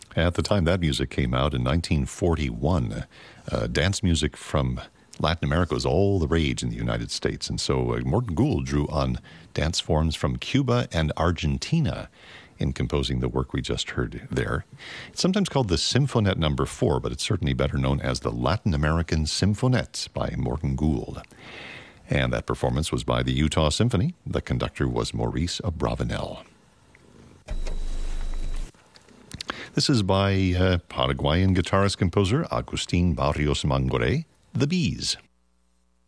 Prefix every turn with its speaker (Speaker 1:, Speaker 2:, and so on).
Speaker 1: At the time that music came out in 1941, dance music from Latin America was all the rage in the United States. And so Morton Gould drew on dance forms from Cuba and Argentina in composing the work we just heard there. It's sometimes called the Symphonette No. 4, but it's certainly better known as the Latin American Symphonette by Morton Gould. And that performance was by the Utah Symphony. The conductor was Maurice Abravanel. This is by Paraguayan guitarist-composer Agustin Barrios Mangoré, The Bees.